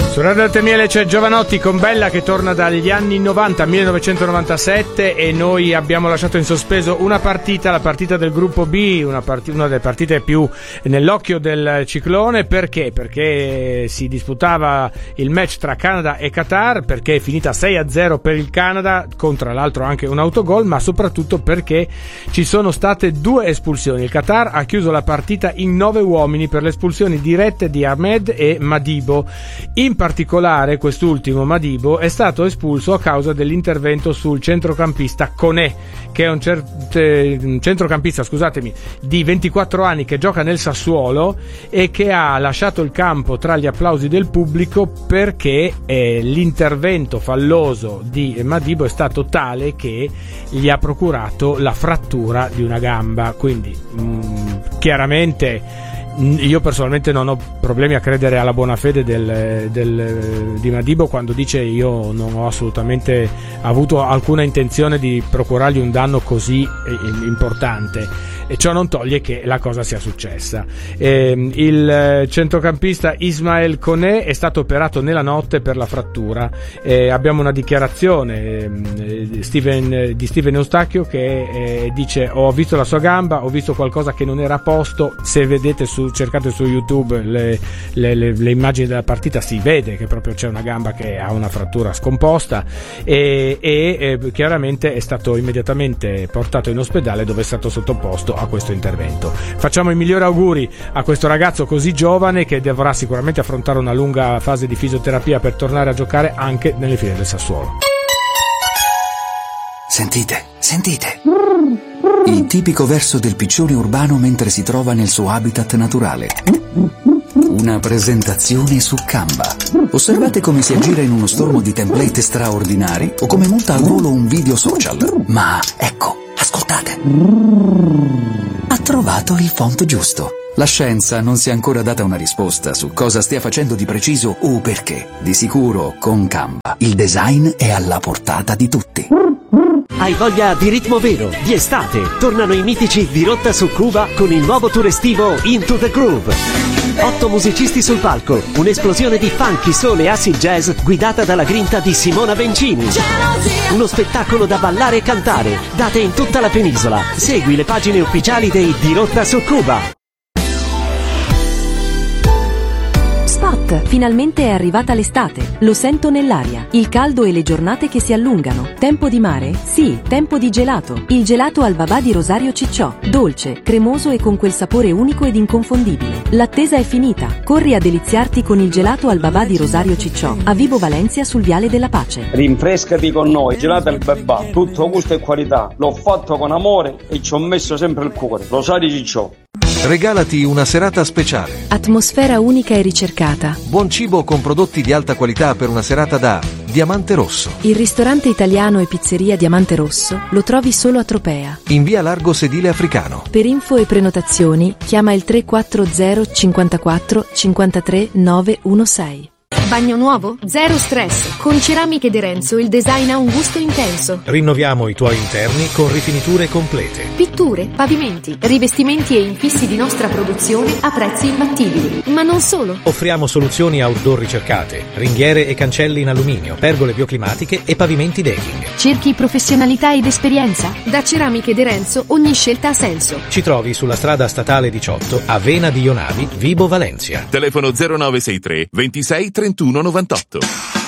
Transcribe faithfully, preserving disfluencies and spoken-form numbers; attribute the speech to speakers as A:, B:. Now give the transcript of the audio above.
A: Su Radio Latte Miele c'è Giovanotti con Bella che torna dagli anni novanta, millenovecentonovantasette, e noi abbiamo lasciato in sospeso una partita, la partita del gruppo B, una, part- una delle partite più nell'occhio del ciclone. Perché? Perché si disputava il match tra Canada e Qatar, perché è finita sei a zero per il Canada, con tra l'altro anche un autogol, ma soprattutto perché ci sono state due espulsioni. Il Qatar ha chiuso la partita in nove uomini per le espulsioni dirette di Ahmed e Madibo. In particolare quest'ultimo, Madibo, è stato espulso a causa dell'intervento sul centrocampista Koné, che è un, cer- un centrocampista, scusatemi, di ventiquattro anni che gioca nel Sassuolo e che ha lasciato il campo tra gli applausi del pubblico perché eh, l'intervento falloso di Madibo è stato tale che gli ha procurato la frattura di una gamba. Quindi mh, chiaramente io personalmente non ho problemi a credere alla buona fede del, del, di Madibo quando dice io non ho assolutamente avuto alcuna intenzione di procurargli un danno così importante, e ciò non toglie che la cosa sia successa. Eh, il centrocampista Ismael Koné è stato operato nella notte per la frattura. Eh, abbiamo una dichiarazione eh, Steven, di Steven Eustachio che eh, dice: ho visto la sua gamba, ho visto qualcosa che non era a posto. Se vedete su cercate su YouTube le, le, le, le immagini della partita, si vede che proprio c'è una gamba che ha una frattura scomposta, e, e, e chiaramente è stato immediatamente portato in ospedale, dove è stato sottoposto a questo intervento. Facciamo i migliori auguri a questo ragazzo così giovane, che dovrà sicuramente affrontare una lunga fase di fisioterapia per tornare a giocare anche nelle file del Sassuolo.
B: Sentite, sentite. Il tipico verso del piccione urbano mentre si trova nel suo habitat naturale. Una presentazione su Canva. Osservate come si aggira in uno stormo di template straordinari o come monta al volo un video social. Ma ecco, ascoltate. Ha trovato il font giusto. La scienza non si è ancora data una risposta su cosa stia facendo di preciso o perché. Di sicuro, con Canva, il design è alla portata di tutti.
C: Hai voglia di ritmo vero, di estate? Tornano i mitici di Rotta su Cuba con il nuovo tour estivo Into the Groove. Otto musicisti sul palco, un'esplosione di funky, soul e acid jazz guidata dalla grinta di Simona Bencini. Uno spettacolo da ballare e cantare, date in tutta la penisola. Segui le pagine ufficiali dei Di Rotta su Cuba.
D: Spot, finalmente è arrivata l'estate, lo sento nell'aria, il caldo e le giornate che si allungano. Tempo di mare? Sì, tempo di gelato. Il gelato al babà di Rosario Cicciò, dolce, cremoso e con quel sapore unico ed inconfondibile. L'attesa è finita, corri a deliziarti con il gelato al babà di Rosario Cicciò, a Vibo Valencia sul Viale della Pace.
E: Rinfrescati con noi, gelato al babà, tutto gusto e qualità, l'ho fatto con amore e ci ho messo sempre il cuore. Rosario Cicciò.
F: Regalati una serata speciale.
D: Atmosfera unica e ricercata.
F: Buon cibo con prodotti di alta qualità per una serata da Diamante Rosso.
D: Il ristorante italiano e pizzeria Diamante Rosso lo trovi solo a Tropea,
F: in via Largo Sedile Africano.
D: Per info e prenotazioni chiama il tre quattro zero cinquantaquattro cinquantatré novecentosei.
G: Bagno nuovo? Zero stress. Con Ceramiche De Renzo il design ha un gusto intenso.
H: Rinnoviamo i tuoi interni con rifiniture complete.
G: Pitture, pavimenti, rivestimenti e infissi di nostra produzione a prezzi imbattibili. Ma non solo.
H: Offriamo soluzioni outdoor ricercate, ringhiere e cancelli in alluminio, pergole bioclimatiche e pavimenti decking.
G: Cerchi professionalità ed esperienza? Da Ceramiche De Renzo ogni scelta ha senso.
H: Ci trovi sulla strada statale diciotto a Vena di Ionavi, Vibo Valencia.
I: Telefono zero nove sei tre ventisei trentuno novantotto.